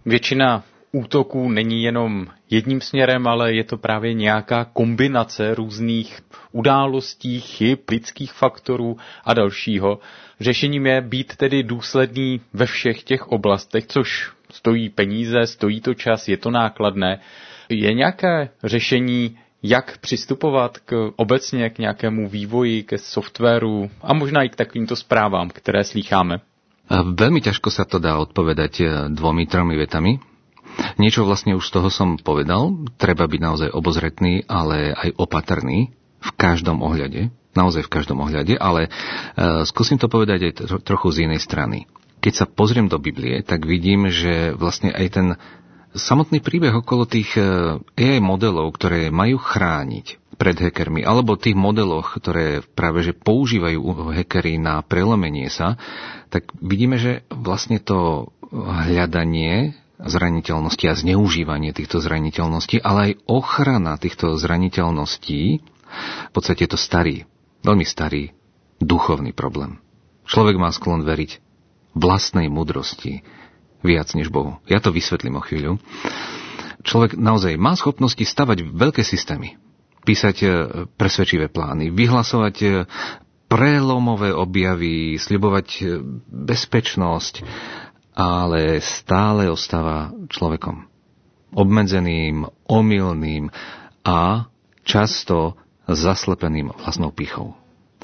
Většina útoků není jenom jedním směrem, ale je to právě nějaká kombinace různých událostí, chyb, lidských faktorů a dalšího. Řešením je být tedy důsledný ve všech těch oblastech, což stojí peníze, stojí to čas, je to nákladné. Je nějaké řešení, jak přistupovat obecně k nějakému vývoji, ke softwaru a možná i k takovýmto správám, které slýcháme? Veľmi ťažko sa to dá odpovedať 2-3 vetami. Niečo vlastne už z toho som povedal. Treba byť naozaj obozretný, ale aj opatrný v každom ohľade. Naozaj v každom ohľade, ale skúsim to povedať aj trochu z inej strany. Keď sa pozriem do Biblie, tak vidím, že vlastne aj ten samotný príbeh okolo tých AI modelov, ktoré majú chrániť pred hackermi, alebo tých modeloch, ktoré práve že používajú hackeri na prelomenie sa, tak vidíme, že vlastne to hľadanie zraniteľnosti a zneužívanie týchto zraniteľností, ale aj ochrana týchto zraniteľností, v podstate je to starý, veľmi starý duchovný problém. Človek má sklon veriť vlastnej múdrosti viac než Bohu. Ja to vysvetlím o chvíľu. Človek naozaj má schopnosti stavať veľké systémy, písať presvedčivé plány, vyhlasovať prelomové objavy, sľubovať bezpečnosť, ale stále ostáva človekom. Obmedzeným, omylným a často zaslepeným vlastnou pýchou.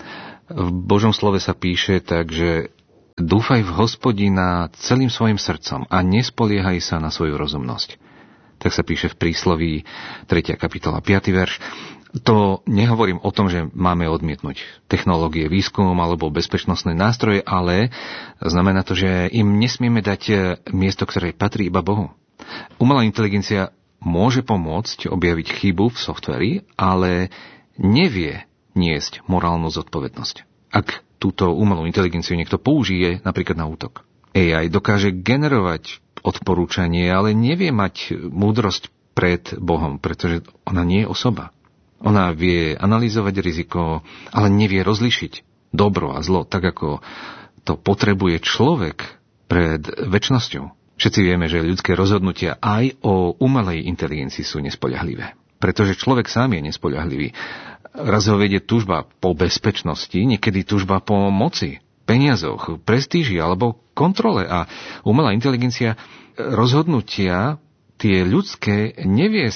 V Božom slove sa píše tak, že dúfaj v Hospodina celým svojim srdcom a nespoliehaj sa na svoju rozumnosť. Tak sa píše v prísloví 3. kapitola 5. verš. To nehovorím o tom, že máme odmietnúť technológie, výskum alebo bezpečnostné nástroje, ale znamená to, že im nesmieme dať miesto, ktoré patrí iba Bohu. Umelá inteligencia môže pomôcť objaviť chybu v softveri, ale nevie niesť morálnu zodpovednosť. Ak túto umelú inteligenciu niekto použije napríklad na útok. AI dokáže generovať odporúčanie, ale nevie mať múdrosť pred Bohom, pretože ona nie je osoba. Ona vie analyzovať riziko, ale nevie rozlišiť dobro a zlo, tak ako to potrebuje človek pred večnosťou. Všetci vieme, že ľudské rozhodnutia aj o umelej inteligencii sú nespoľahlivé. Pretože človek sám je nespoľahlivý. Raz ho vedie tužba po bezpečnosti, niekedy tužba po moci, peniazoch, prestíži alebo kontrole. A umelá inteligencia rozhodnutia tie ľudské nevie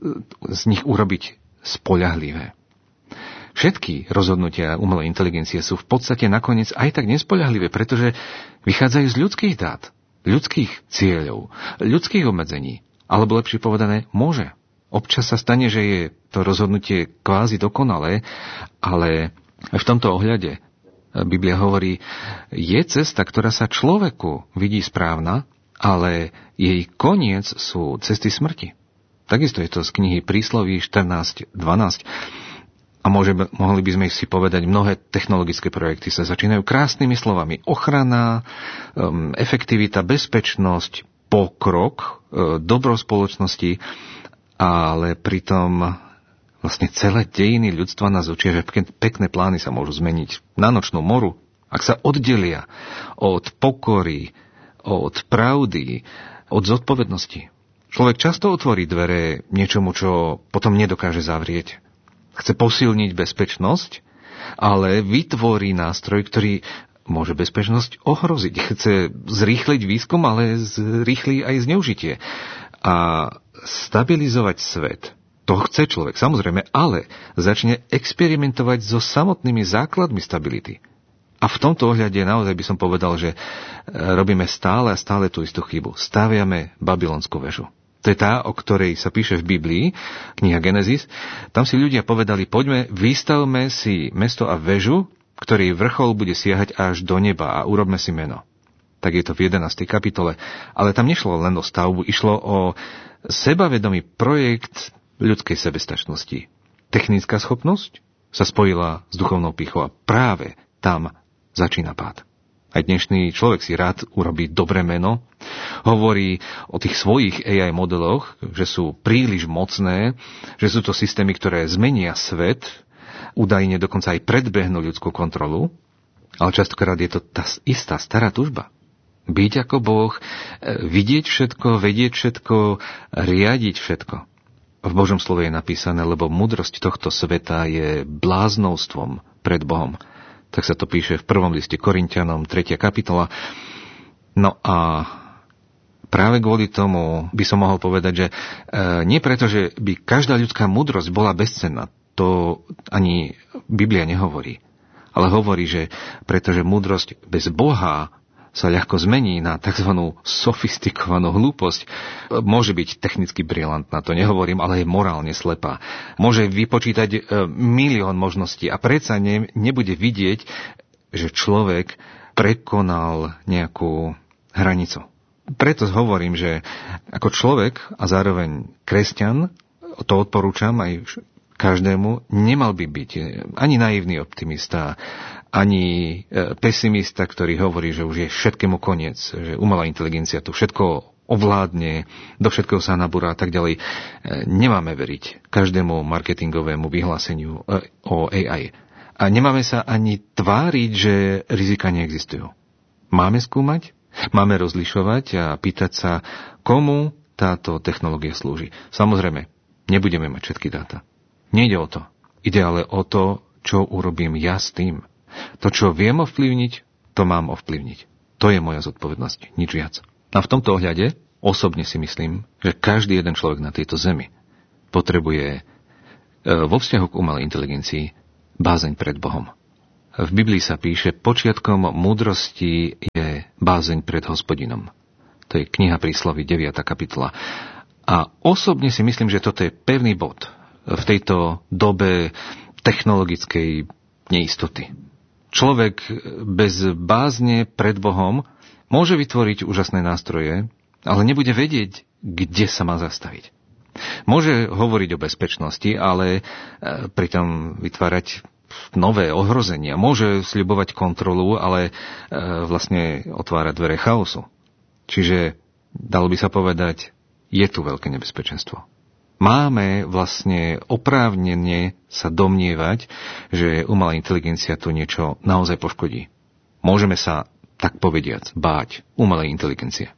z nich urobiť spoľahlivé. Všetky rozhodnutia umelej inteligencie sú v podstate nakoniec aj tak nespoľahlivé, pretože vychádzajú z ľudských dát, ľudských cieľov, ľudských obmedzení. Alebo lepšie povedané, môže. Občas sa stane, že je to rozhodnutie kvázi dokonalé, ale v tomto ohľade Biblia hovorí, je cesta, ktorá sa človeku vidí správna, ale jej koniec sú cesty smrti. Takisto je to z knihy Prísloví 14.12. A mohli by sme si povedať, mnohé technologické projekty sa začínajú krásnymi slovami. Ochrana, efektivita, bezpečnosť, pokrok, dobro spoločnosti, ale pritom vlastne celé dejiny ľudstva nás učia, že pekné plány sa môžu zmeniť na nočnú moru, ak sa oddelia od pokory, od pravdy, od zodpovednosti. Človek často otvorí dvere niečomu, čo potom nedokáže zavrieť. Chce posilniť bezpečnosť, ale vytvorí nástroj, ktorý môže bezpečnosť ohroziť. Chce zrýchliť výskum, ale zrýchli aj zneužitie. A stabilizovať svet, to chce človek, samozrejme, ale začne experimentovať so samotnými základmi stability. A v tomto ohľade naozaj by som povedal, že robíme stále a stále tú istú chybu. Staviame Babylonskú väžu. To je tá, o ktorej sa píše v Biblii, kniha Genesis. Tam si ľudia povedali, poďme, vystavme si mesto a väžu, ktorý vrchol bude siahať až do neba a urobme si meno. Tak je to v 11. kapitole. Ale tam nešlo len o stavbu, išlo o sebavedomý projekt ľudskej sebestačnosti. Technická schopnosť sa spojila s duchovnou pýchou a práve tam začína pád. Aj dnešný človek si rád urobí dobré meno, hovorí o tých svojich AI modeloch, že sú príliš mocné, že sú to systémy, ktoré zmenia svet, údajne dokonca aj predbehnú ľudskú kontrolu, ale častokrát je to tá istá stará túžba. Byť ako Boh, vidieť všetko, vedieť všetko, riadiť všetko. V Božom slove je napísané, lebo múdrosť tohto sveta je bláznostvom pred Bohom. Tak sa to píše v 1. liste Korinťanom, 3. kapitola. No a práve kvôli tomu by som mohol povedať, že nie preto, že by každá ľudská múdrosť bola bezcenná. To ani Biblia nehovorí. Ale hovorí, že pretože múdrosť bez Boha sa ľahko zmení na tzv. Sofistikovanú hlúposť. Môže byť technicky brilantná, to nehovorím, ale je morálne slepá. Môže vypočítať milión možností a predsa nebude vidieť, že človek prekonal nejakú hranicu. Preto hovorím, že ako človek a zároveň kresťan, to odporúčam aj každému, nemal by byť ani naivný optimista, ani pesimista, ktorý hovorí, že už je všetkému koniec, že umelá inteligencia tu všetko ovládne, do všetkého sa nabúra a tak ďalej. Nemáme veriť každému marketingovému vyhláseniu o AI. A nemáme sa ani tváriť, že rizika neexistujú. Máme skúmať, máme rozlišovať a pýtať sa, komu táto technológia slúži. Samozrejme, nebudeme mať všetky dáta. Nejde o to. Ide ale o to, čo urobím ja s tým. To, čo viem ovplyvniť, to mám ovplyvniť. To je moja zodpovednosť, nič viac. A v tomto ohľade osobne si myslím, že každý jeden človek na tejto zemi potrebuje vo vzťahu k umelej inteligencii bázeň pred Bohom. V Biblii sa píše, počiatkom múdrosti je bázeň pred Hospodinom. To je kniha Prísloví, 9. kapitola. A osobne si myslím, že toto je pevný bod v tejto dobe technologickej neistoty. Človek bez bázne pred Bohom môže vytvoriť úžasné nástroje, ale nebude vedieť, kde sa má zastaviť. Môže hovoriť o bezpečnosti, ale pritom vytvárať nové ohrozenia. Môže sľubovať kontrolu, ale vlastne otvárať dvere chaosu. Čiže dalo by sa povedať, je tu veľké nebezpečenstvo. Máme vlastne oprávnene sa domnievať, že umelá inteligencia tu niečo naozaj poškodí. Môžeme sa, tak povediac, báť umelej inteligencie.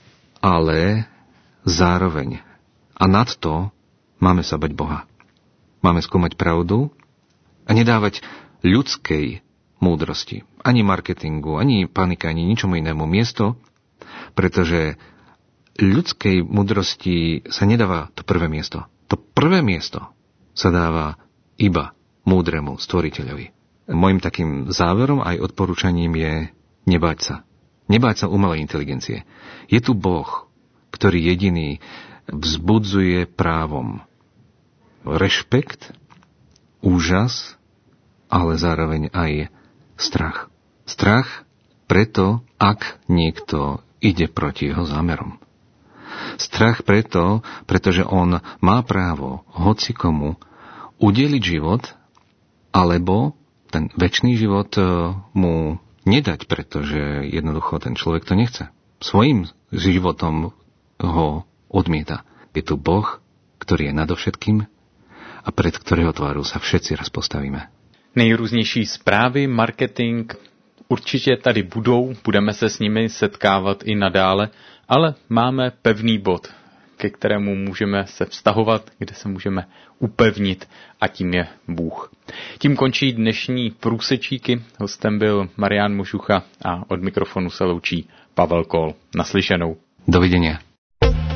Ale zároveň a nad to máme sa bať Boha. Máme skúmať pravdu a nedávať ľudskej múdrosti, ani marketingu, ani panike, ani ničomu inému miesto, pretože ľudskej múdrosti sa nedáva to prvé miesto. To prvé miesto sa dáva iba múdremu stvoriteľovi. Mojím takým záverom aj odporúčaním je nebáť sa. Nebáť sa umelej inteligencie. Je tu Boh, ktorý jediný vzbudzuje právom rešpekt, úžas, ale zároveň aj strach. Strach preto, ak niekto ide proti jeho zámerom. Strach pretože on má právo hocikomu udeliť život, alebo ten večný život mu nedať, pretože jednoducho ten človek to nechce. Svojím životom ho odmieta. Je tu Boh, ktorý je nadovšetkým a pred ktorého tváru sa všetci raz postavíme. Nejrůznější zprávy, marketing určitě tady budeme se s nimi setkávat i nadále, ale máme pevný bod, ke kterému můžeme se vztahovat, kde se můžeme upevnit a tím je Bůh. Tím končí dnešní průsečíky. Hostem byl Marián Možucha a od mikrofonu se loučí Pavel Kol. Naslyšenou. Dovidenia.